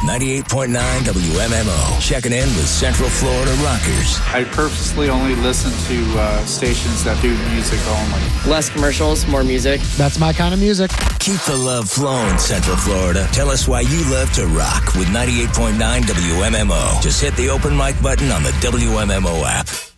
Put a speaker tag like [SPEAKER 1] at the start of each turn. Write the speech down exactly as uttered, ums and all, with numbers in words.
[SPEAKER 1] ninety-eight point nine W M M O. Checking in with Central Florida rockers.
[SPEAKER 2] I purposely only listen to uh, stations that do music only.
[SPEAKER 3] Less commercials, more music.
[SPEAKER 4] That's my kind of music.
[SPEAKER 1] Keep the love flowing, Central Florida. Tell us why you love to rock with ninety-eight point nine W M M O. Just hit the open mic button on the W M M O app.